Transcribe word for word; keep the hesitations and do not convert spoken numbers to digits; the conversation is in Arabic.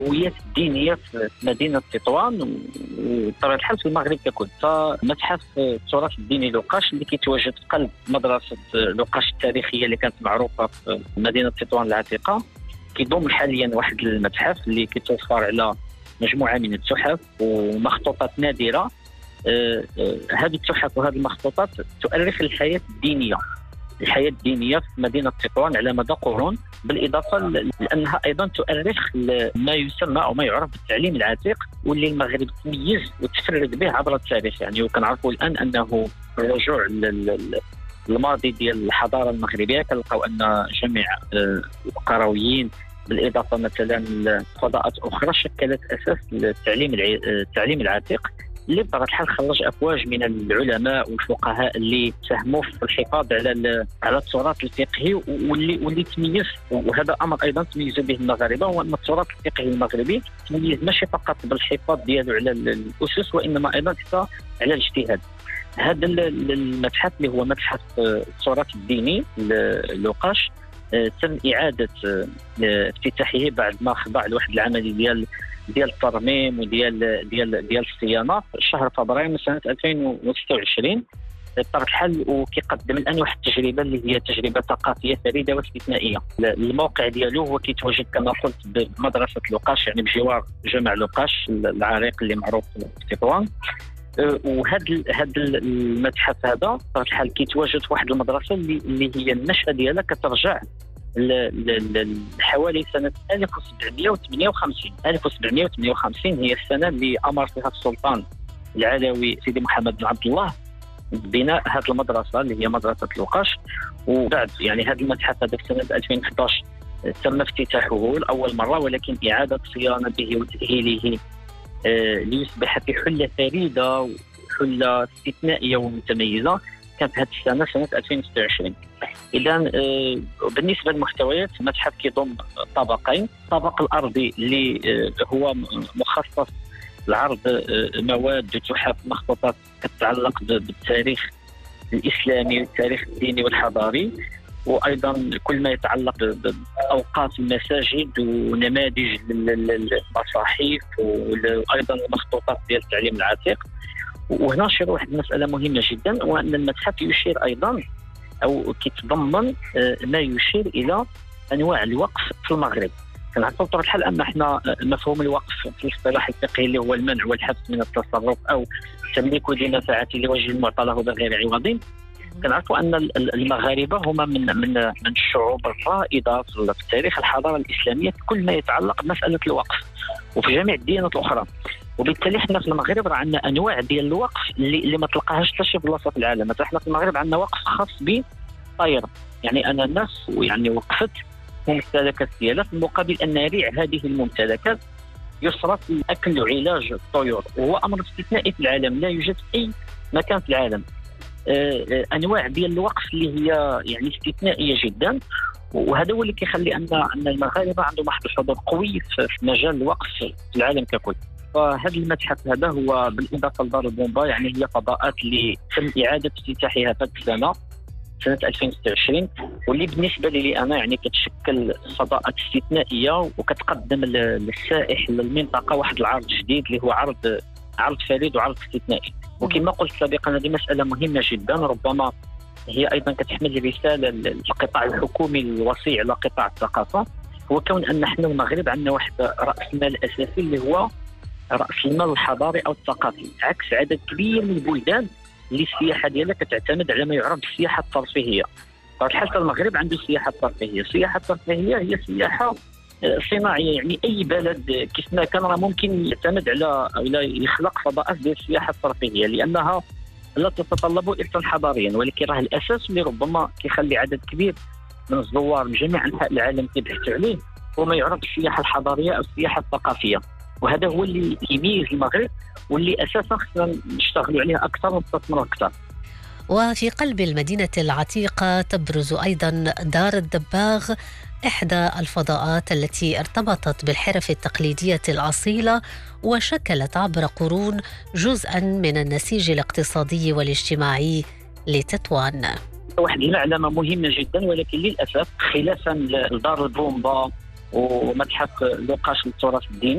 الهويات الدينيه في مدينه تطوان وبطبيعه الحال في المغرب ككل. فمتحف التراث الديني لوقاش اللي كيتواجد في قلب مدرسه لوقاش التاريخيه اللي كانت معروفه في مدينه تطوان العتيقه كيضم حاليا واحد المتحف اللي كيتوفر على مجموعه من التحف ومخطوطات نادره. هذه التحف وهذه المخطوطات تؤرخ الحياه الدينيه الحياه الدينيه في مدينه تطوان على مدى قرون، بالاضافه لانها ايضا تؤرخ ما يسمى او ما يعرف بالتعليم العتيق واللي المغرب تميز وتفرد به عبر التاريخ. يعني وكنعرفوا الان انه الرجوع للماضي ديال الحضاره المغربيه كنلقاو ان جميع القرويين بالاضافه مثلا لفضاءات اخرى شكلت اساس للتعليم التعليم العتيق اللي بطبيعه الحال خرج افواج من العلماء والفقهاء اللي ساهموا في الحفاظ على على التراث الفقهي واللي واللي تميز. وهذا امر ايضا تميزوا به المغاربه، هو ان التراث الفقهي المغربي تميز ماشي فقط بالحفاظ ديالو على الاسس وانما ايضا حتى على الاجتهاد. هذا المتحف اللي هو متحف التراث الديني لوقاش تم اعاده افتتاحه بعد ما خضع لواحد العمليه ديال ديال الترميم وديال ديال ديال الصيانه في شهر فبراير من سنه ألفين وستة وعشرين بطبيعه الحال، وكيقدم الان واحد التجربه اللي هي تجربه ثقافيه فريده واستثنائيه. الموقع ديالو هو كيتواجد كما قلت بمدرسه لوقاش، يعني بجوار جامع لوقاش العريق اللي معروف في تطوان. وهذا هذا المتحف هذا بطبيعه الحال كيتواجد في واحد المدرسه اللي اللي هي النشاه ديالها كترجع حوالي سنة ألف وسبعمائة وثمانية وخمسين ألف وسبعمائة وثمانية وخمسين هي السنة اللي أمر فيها السلطان العلوي سيدي محمد بن عبد الله ببناء هذه المدرسة اللي هي مدرسة لوقاش. وبعد يعني هذا المتحف هذا في سنة ألفين وأحد عشر تم افتتاحه لأول مرة، ولكن إعادة صيانته وتأهيله آه ليصبح في حلة فريدة وحلة استثنائية ومتميزة كانت هذه السنة سنة ألفين وستة وعشرين. إذا بالنسبة للمحتويات المتحف كيضم طابقين، الطابق الأرضي اللي هو مخصص لعرض مواد وتحف مخطوطات تتعلق بالتاريخ الإسلامي والتاريخ الديني والحضاري، وأيضا كل ما يتعلق بأوقاف المساجد ونماذج للمصاحف وأيضا المخطوطات ديال التعليم العتيق. وهنا شير واحد المسألة مهمة جدا، وأن المتحف يشير أيضا أو كيتضمن ما يشير إلى أنواع الوقف في المغرب. كنعرفوا بطبيعة الحال أن احنا مفهوم الوقف في الاصطلاح الفقهي اللي هو المنع والحبس من التصرف أو تمليك ذي منفعة لوجه المعطى له بغير عوض. كنعرفوا أن المغاربة هما من من من الشعوب الرائدة في تاريخ الحضارة الإسلامية كل ما يتعلق بمسألة الوقف وفي جميع الديانات الأخرى. وبالتالي احنا في المغرب راه عندنا انواع ديال الوقف اللي, اللي ما تلقاهاش حتى شي بلاصه في العالم. مثلا احنا في المغرب عندنا وقف خاص بالطير، يعني انا الناس يعني وقفت ممتلكات ديالها في مقابل ان ريع هذه الممتلكات يصرف لاكل وعلاج الطيور، وهو امر استثنائي في العالم لا يوجد في اي مكان في العالم. اه اه انواع ديال الوقف اللي هي يعني استثنائيه جدا، وهذا هو اللي كيخلي ان ان المغاربه عندهم واحد الحضور قوي في مجال الوقف في العالم ككل. فهذا المتحف هذا هو بالاضافه لدار البومبا يعني هي فضاءات اللي تم اعاده افتتاحها هذه السنه سنه ألفين وستة وعشرين، واللي بالنسبه لي انا يعني كتشكل فضاءات استثنائيه وكتقدم للسائح للمنطقه واحد العرض جديد اللي هو عرض عرض فريد وعرض استثنائي. وكما قلت سابقا هذه مساله مهمه جدا، ربما هي ايضا كتحمل رساله للقطاع الحكومي الوصي على قطاع الثقافه، هو كون ان نحن المغرب عندنا واحد راس مال اساسي اللي هو رأس المال الحضاري أو الثقافي، عكس عدد كبير من البلدان اللي السياحة ديالها كتعتمد على ما يعرف بالسياحة الترفيهية. فالحال المغرب عنده السياحة الترفيهية، السياحة الترفيهية هي سياحة صناعية، يعني أي بلد كيف ما كان راه ممكن يعتمد على أو لا يخلق فضاءات ديال السياحة الترفيهية لأنها لا تتطلب إرثا حضاريا، ولكن راه الأساس اللي ربما كيخلي عدد كبير من الزوار من جميع أنحاء العالم كيبحثوا عليه هو ما يعرف بالسياحة الحضارية أو السياحة الثقافية. وهذا هو اللي يميز المغرب واللي أساسا خصنا نشتغلوا عليه أكثر ونستثمروا أكثر. وفي قلب المدينة العتيقة تبرز أيضا دار الدباغ، إحدى الفضاءات التي ارتبطت بالحرف التقليدية الأصيلة وشكلت عبر قرون جزءا من النسيج الاقتصادي والاجتماعي لتطوان. واحد المعلومة مهمة جدا، ولكن للأسف خلافا لدار البومبا ومتحف لوقاش للتراث الديني